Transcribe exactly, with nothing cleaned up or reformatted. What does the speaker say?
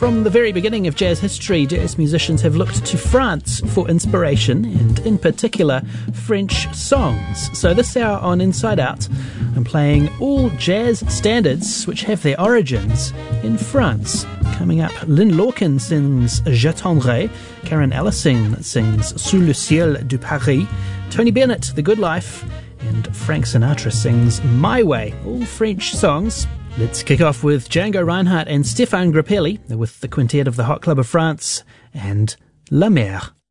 From the very beginning of jazz history, jazz musicians have looked to France for inspiration, and in particular, French songs. So this hour on Inside Out, I'm playing all jazz standards which have their origins in France. Coming up, Lynn Lorcan sings J'attendrai, Karen Ellising sings Sous le ciel du Paris, Tony Bennett, The Good Life, and Frank Sinatra sings My Way, all French songs. Let's kick off with Django Reinhardt and Stéphane Grappelli with the quintet of the Hot Club of France and La Mer.